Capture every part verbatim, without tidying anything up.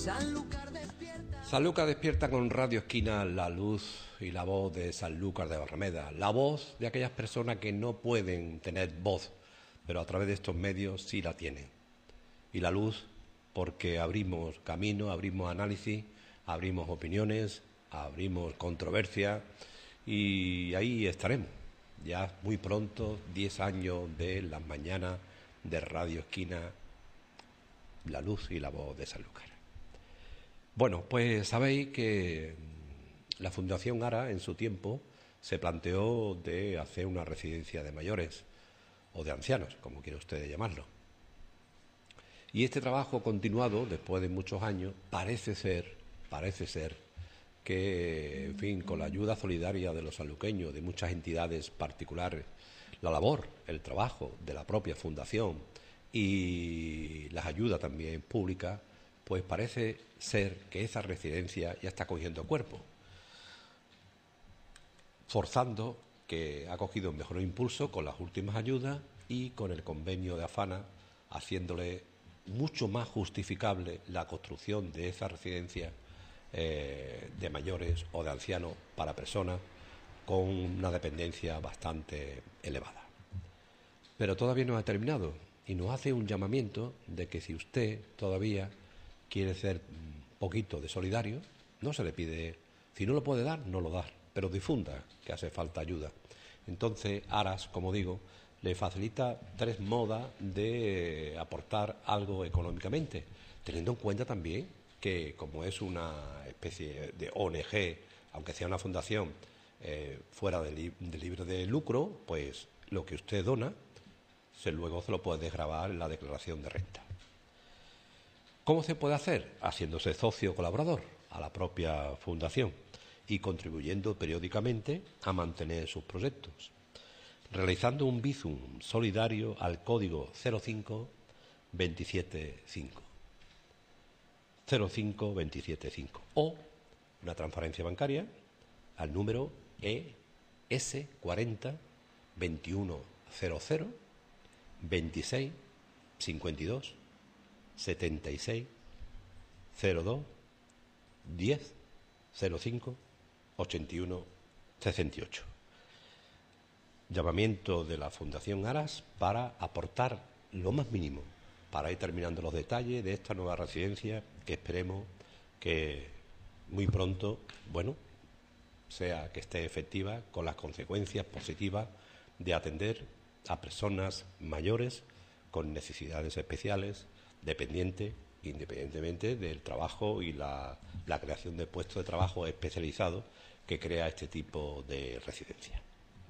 Sanlúcar despierta con Radio Esquina, la luz y la voz de Sanlúcar de Barrameda, la voz de aquellas personas que no pueden tener voz, pero a través de estos medios sí la tienen. Y la luz porque abrimos camino, abrimos análisis, abrimos opiniones, abrimos controversia y ahí estaremos. Ya muy pronto, diez años de las mañanas de Radio Esquina, la luz y la voz de Sanlúcar. Bueno, pues sabéis que la Fundación ARA en su tiempo se planteó de hacer una residencia de mayores o de ancianos, como quiera usted llamarlo. Y este trabajo continuado, después de muchos años, parece ser, parece ser que, en fin, con la ayuda solidaria de los sanluqueños, de muchas entidades particulares, la labor, el trabajo de la propia Fundación y las ayudas también públicas, pues parece ser que esa residencia ya está cogiendo cuerpo, forzando que ha cogido un mejor impulso con las últimas ayudas y con el convenio de AFANA, haciéndole mucho más justificable la construcción de esa residencia eh, de mayores o de ancianos para personas con una dependencia bastante elevada. Pero todavía no ha terminado y nos hace un llamamiento de que si usted todavía quiere ser un poquito de solidario, no se le pide, si no lo puede dar, no lo da, pero difunda que hace falta ayuda. Entonces, Aras, como digo, le facilita tres modas de aportar algo económicamente, teniendo en cuenta también que, como es una especie de O N G, aunque sea una fundación eh, fuera de, li de libre de lucro, pues lo que usted dona, se, luego se lo puede desgravar en la declaración de renta. ¿Cómo se puede hacer? Haciéndose socio colaborador a la propia fundación y contribuyendo periódicamente a mantener sus proyectos, realizando un bizum solidario al código cero cinco veintisiete cinco cero cinco veintisiete cinco o una transferencia bancaria al número E S cuarenta veintiuno cero cero veintiséis cincuenta y dos setenta y seis cero dos diez cero cinco ochenta y uno sesenta y ocho. Llamamiento de la Fundación Aras para aportar lo más mínimo para ir terminando los detalles de esta nueva residencia que esperemos que muy pronto, bueno, sea que esté efectiva con las consecuencias positivas de atender a personas mayores con necesidades especiales, dependiente, independientemente del trabajo y la, la creación de puestos de trabajo especializados que crea este tipo de residencia.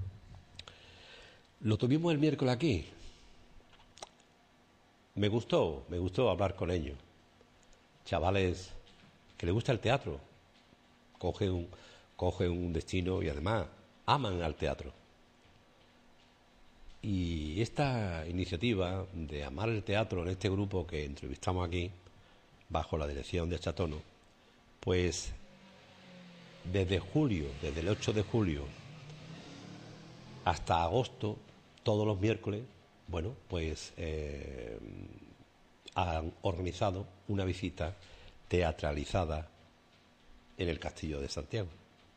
Lo tuvimos el miércoles aquí. Me gustó, me gustó hablar con ellos. Chavales que les gusta el teatro, cogen un, cogen un destino y además aman al teatro. Y esta iniciativa de amar el teatro en este grupo que entrevistamos aquí, bajo la dirección de Chatono, pues desde julio, desde el ocho de julio hasta agosto, todos los miércoles, bueno, pues eh, han organizado una visita teatralizada en el Castillo de Santiago.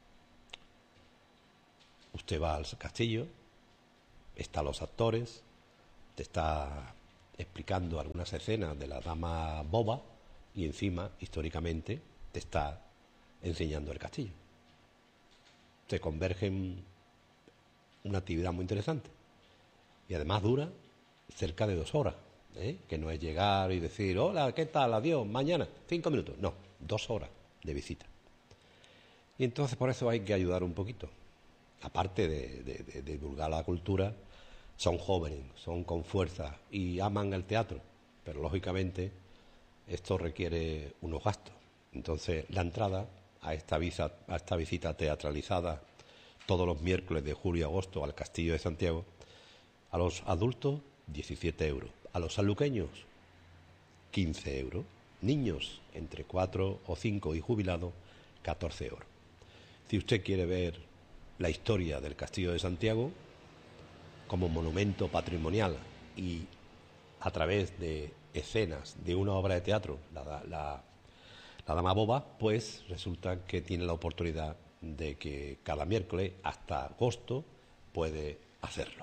Usted va al castillo, están los actores, te está explicando algunas escenas de la Dama Boba y encima, históricamente, te está enseñando el castillo. Se convergen una actividad muy interesante y además dura cerca de dos horas, ¿eh? Que no es llegar y decir, hola, ¿qué tal? Adiós, mañana, cinco minutos. No, dos horas de visita. Y entonces por eso hay que ayudar un poquito. Aparte de, de, de, de divulgar la cultura, son jóvenes, son con fuerza y aman el teatro, pero lógicamente esto requiere unos gastos. Entonces la entrada a esta, visa, a esta visita teatralizada todos los miércoles de julio y agosto al Castillo de Santiago, a los adultos diecisiete euros, a los sanluqueños quince euros, niños entre cuatro o cinco y jubilados catorce euros. Si usted quiere ver la historia del Castillo de Santiago como monumento patrimonial y a través de escenas de una obra de teatro, la, la, la dama boba, pues resulta que tiene la oportunidad de que cada miércoles hasta agosto puede hacerlo.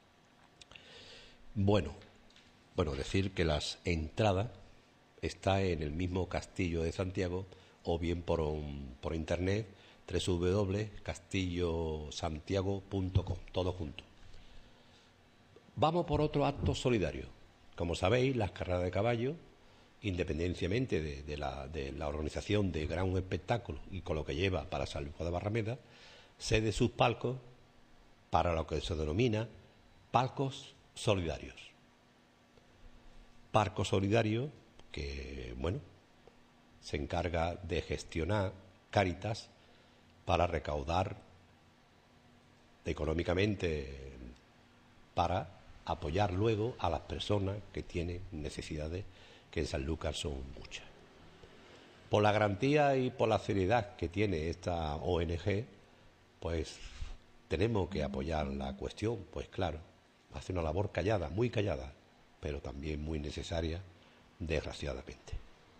Bueno, bueno, decir que las entradas están en el mismo Castillo de Santiago o bien por, un, por internet doble u doble u doble u punto castillo santiago punto com, todo junto. Vamos por otro acto solidario. Como sabéis, las carreras de caballo, independientemente de, de, la, de la organización de gran espectáculo y con lo que lleva para San Luis de Barrameda, cede sus palcos para lo que se denomina palcos solidarios. Palco solidario que, bueno, se encarga de gestionar Cáritas para recaudar económicamente para apoyar luego a las personas que tienen necesidades, que en Sanlúcar son muchas. Por la garantía y por la seriedad que tiene esta O N G, pues tenemos que apoyar la cuestión, pues claro, hace una labor callada, muy callada, pero también muy necesaria, desgraciadamente.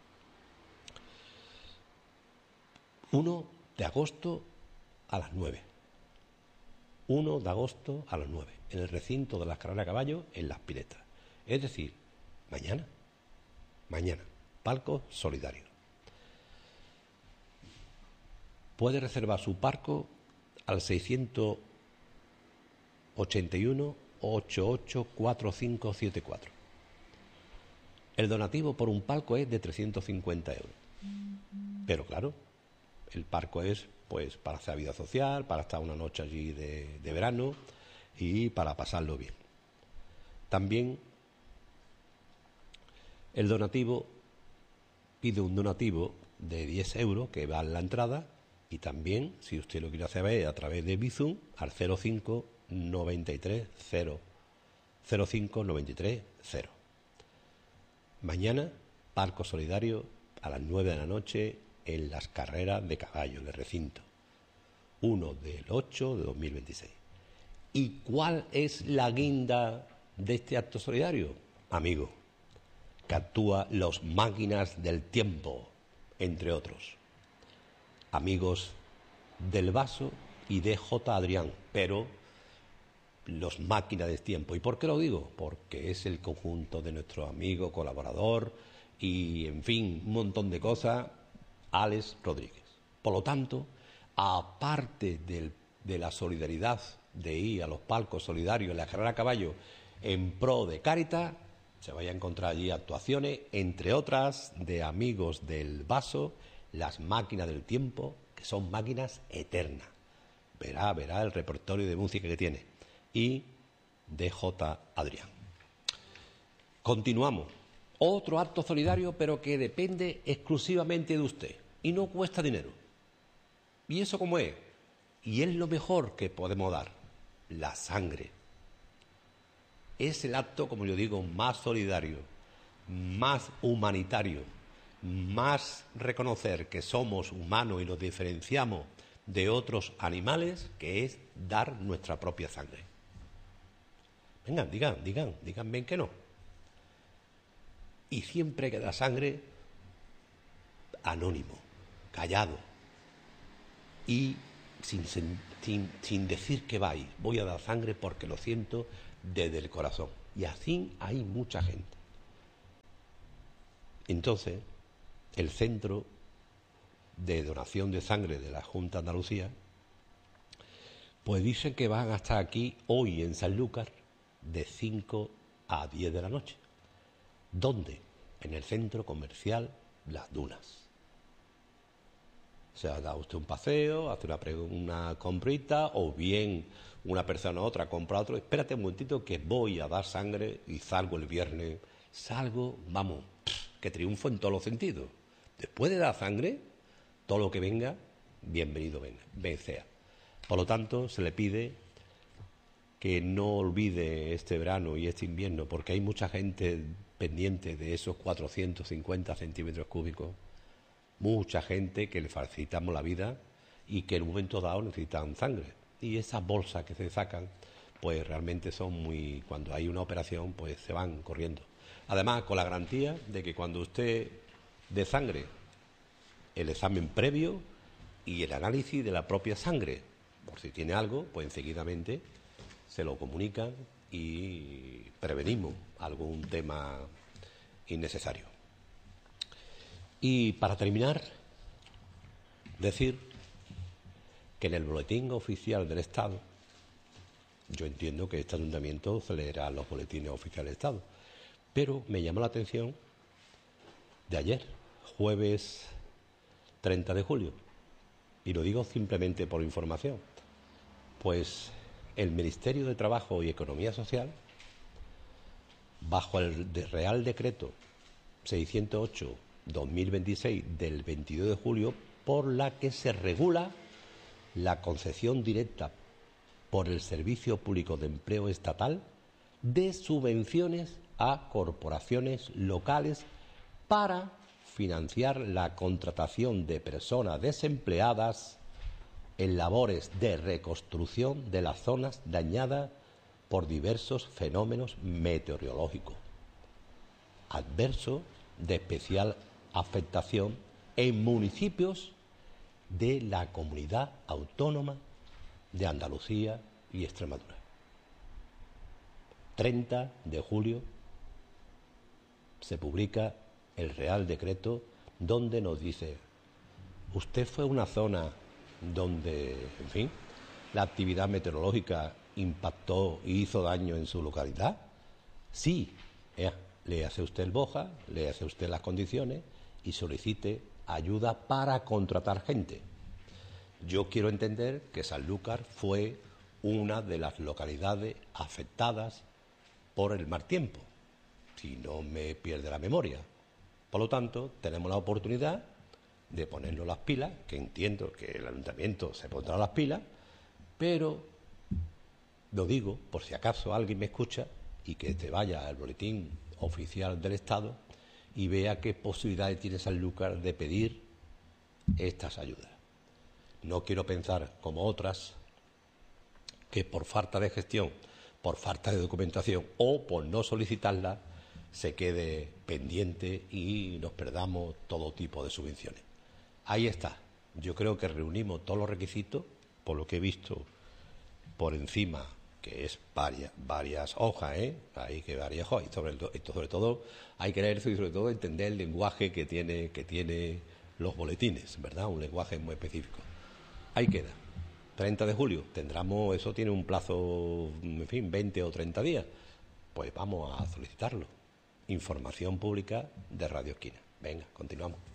uno de agosto a las nueve. uno de agosto a las nueve, en el recinto de las carreras de caballo, en Las Piletas. Es decir, mañana, mañana, palco solidario. Puede reservar su palco al seiscientos ochenta y uno, ochenta y ocho, cuarenta y cinco setenta y cuatro. El donativo por un palco es de trescientos cincuenta euros. Pero claro, el palco es pues para hacer vida social, para estar una noche allí de, de verano y para pasarlo bien. También el donativo pide un donativo de diez euros que va en la entrada, y también, si usted lo quiere hacer a través de Bizum, al cero cinco noventa y tres cero cero cinco noventa y tres cero. Mañana, palco solidario a las nueve de la noche en las carreras de caballo de recinto, uno del ocho de dos mil veintiséis. ¿Y cuál es la guinda de este acto solidario? Amigo, que actúa Los Máquinas del Tiempo, entre otros. Amigos del Vaso y de J. Adrián, pero Los Máquinas del Tiempo. ¿Y por qué lo digo? Porque es el conjunto de nuestro amigo, colaborador y, en fin, un montón de cosas, Alex Rodríguez. Por lo tanto, aparte del, de la solidaridad de ir a los palcos solidarios en la carrera a caballo en pro de Cáritas, se vaya a encontrar allí actuaciones, entre otras, de Amigos del Vaso, Las Máquinas del Tiempo, que son máquinas eternas. Verá, verá el repertorio de música que tiene. Y de J. Adrián. Continuamos. Otro acto solidario, pero que depende exclusivamente de usted y no cuesta dinero. ¿Y eso cómo es? Y es lo mejor que podemos dar, la sangre. Es el acto, como yo digo, más solidario, más humanitario, más reconocer que somos humanos y nos diferenciamos de otros animales, que es dar nuestra propia sangre. Vengan, digan, digan, digan bien que no. Y siempre que da sangre, anónimo, callado y sin, sin, sin decir que vais, voy a dar sangre porque lo siento desde el corazón. Y así hay mucha gente. Entonces, el Centro de Donación de Sangre de la Junta de Andalucía, pues dicen que van a estar aquí hoy en Sanlúcar de cinco a diez de la noche. ¿Dónde? En el centro comercial Las Dunas. O sea, da usted un paseo, hace una, una comprita, o bien una persona u otra compra a otro. Espérate un momentito que voy a dar sangre y salgo el viernes. Salgo, vamos, que triunfo en todos los sentidos. Después de dar sangre, todo lo que venga, bienvenido venga, bien sea. Por lo tanto, se le pide que no olvide este verano y este invierno, porque hay mucha gente pendiente de esos cuatrocientos cincuenta centímetros cúbicos, mucha gente que le facilitamos la vida y que en un momento dado necesitan sangre. Y esas bolsas que se sacan, pues realmente son muy... Cuando hay una operación, pues se van corriendo. Además, con la garantía de que cuando usted dé sangre el examen previo y el análisis de la propia sangre. Por si tiene algo, pues enseguidamente se lo comunican y prevenimos algún tema innecesario. Y para terminar, decir que en el boletín oficial del Estado, yo entiendo que este ayuntamiento se leerá los boletines oficiales del Estado, pero me llamó la atención de ayer, jueves treinta de julio, y lo digo simplemente por información, pues el Ministerio de Trabajo y Economía Social, bajo el Real Decreto seiscientos ocho barra dos mil veintiséis del veintidós de julio, por la que se regula la concesión directa por el Servicio Público de Empleo Estatal de subvenciones a corporaciones locales para financiar la contratación de personas desempleadas en labores de reconstrucción de las zonas dañadas por diversos fenómenos meteorológicos adversos de especial afectación en municipios de la Comunidad Autónoma de Andalucía y Extremadura. treinta de julio se publica el Real Decreto donde nos dice: usted fue a una zona donde, en fin, la actividad meteorológica impactó y hizo daño en su localidad. Sí, eh, le hace usted el BOJA, le hace usted las condiciones y solicite ayuda para contratar gente. Yo quiero entender que Sanlúcar fue una de las localidades afectadas por el mal tiempo, si no me pierde la memoria. Por lo tanto, tenemos la oportunidad de ponernos las pilas, que entiendo que el ayuntamiento se pondrá las pilas, pero lo digo por si acaso alguien me escucha y que te vaya al boletín oficial del Estado y vea qué posibilidades tiene Sanlúcar de pedir estas ayudas. No quiero pensar como otras que por falta de gestión, por falta de documentación o por no solicitarla se quede pendiente y nos perdamos todo tipo de subvenciones. Ahí está. Yo creo que reunimos todos los requisitos, por lo que he visto por encima, que es varias, varias hojas, ¿eh? Hay que varias hojas, y sobre, el, sobre todo hay que leerse y sobre todo entender el lenguaje que tiene, que tiene los boletines, ¿verdad? Un lenguaje muy específico. Ahí queda. treinta de julio, tendremos, eso tiene un plazo, en fin, veinte o treinta días. Pues vamos a solicitarlo. Información pública de Radio Esquina. Venga, continuamos.